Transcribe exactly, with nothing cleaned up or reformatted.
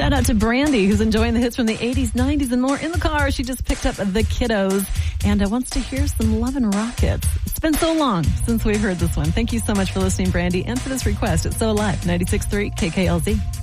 Shout out to Brandy, who's enjoying the hits from the eighties, nineties, and more in the car. She just picked up The Kiddos and uh, wants to hear some Love and Rockets. It's been so long since we've heard this one. Thank you so much for listening, Brandy, and for this request. It's So Alive, ninety-six point three K K L Z.